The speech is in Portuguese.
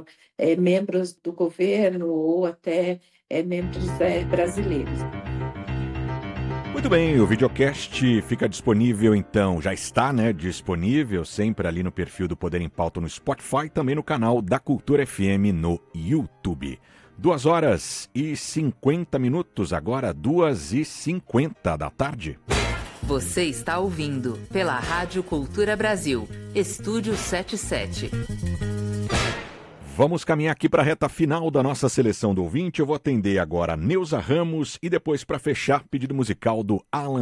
membros do governo ou até membros brasileiros. Muito bem, o videocast fica disponível então, já está, né, disponível sempre ali no perfil do Poder em Pauta no Spotify, também no canal da Cultura FM no YouTube. 2h50, agora 2h50 da tarde. Você está ouvindo pela Rádio Cultura Brasil, Estúdio 77. Vamos caminhar aqui para a reta final da nossa seleção do ouvinte. Eu vou atender agora a Neuza Ramos e depois, para fechar, pedido musical do Alan